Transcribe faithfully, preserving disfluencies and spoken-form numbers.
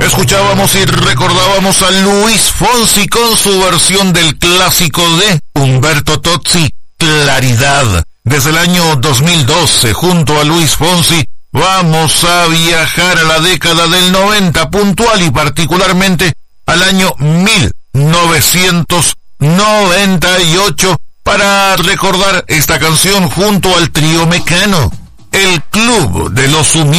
Escuchábamos y recordábamos a Luis Fonsi con su versión del clásico de Humberto Tozzi, Claridad. Desde el año dos mil doce, junto a Luis Fonsi, vamos a viajar a la década del noventa, puntual y particularmente al año mil novecientos noventa y ocho, para recordar esta canción junto al trío Mecano, El Club de los Humildes.